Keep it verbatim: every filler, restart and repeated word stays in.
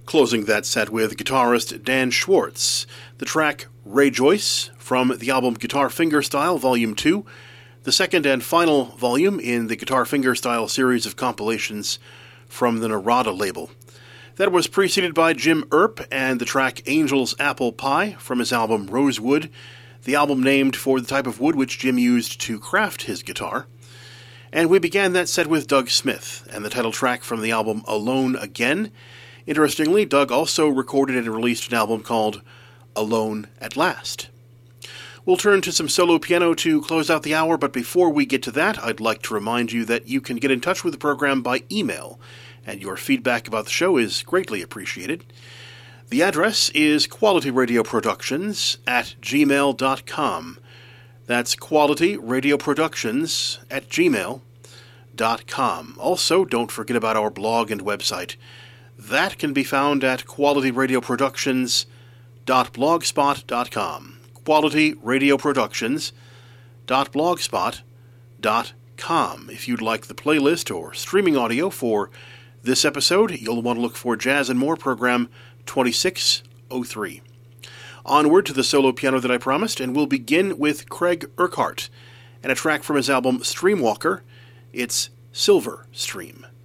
Closing that set with guitarist Dan Schwartz, the track Ray Joyce from the album Guitar Fingerstyle Volume two, the second and final volume in the Guitar Fingerstyle series of compilations from the Narada label. That was preceded by Jim Earp and the track Angel's Apple Pie from his album Rosewood, the album named for the type of wood which Jim used to craft his guitar. And we began that set with Doug Smith and the title track from the album Alone Again. Interestingly, Doug also recorded and released an album called Alone at Last. We'll turn to some solo piano to close out the hour, but before we get to that, I'd like to remind you that you can get in touch with the program by email, and your feedback about the show is greatly appreciated. The address is qualityradioproductions at gmail dot com. That's qualityradioproductions at gmail dot com. Also, don't forget about our blog and website. That can be found at qualityradioproductions dot blogspot dot com. qualityradioproductions dot blogspot dot com. If you'd like the playlist or streaming audio for this episode, you'll want to look for Jazz and More program twenty-six oh three. Onward to the solo piano that I promised, and we'll begin with Craig Urquhart and a track from his album Streamwalker. It's Silver Stream.